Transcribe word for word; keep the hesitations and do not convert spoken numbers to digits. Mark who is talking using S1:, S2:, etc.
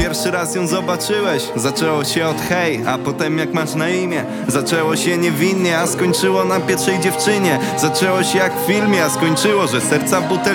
S1: pierwszy raz ją zobaczyłeś? Zaczęło się od hej, a potem jak masz na imię? Zaczęło się niewinnie, a skończyło na pierwszej dziewczynie. Zaczęło się jak w filmie, a skończyło, że serca butel